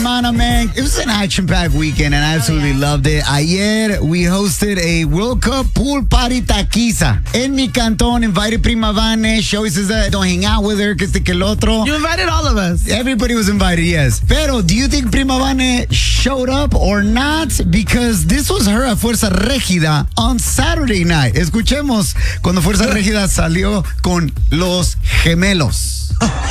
Man, it was an action-packed weekend and I absolutely loved it. Ayer, we hosted a World Cup pool party taquiza. En mi cantón, invited Prima Vane. She always says that, don't hang out with her, que este que el otro. You invited all of us. Everybody was invited, yes. Pero, do you think Prima Vane showed up or not? Because this was her at Fuerza Régida on Saturday night. Escuchemos cuando Fuerza Régida salió con los gemelos.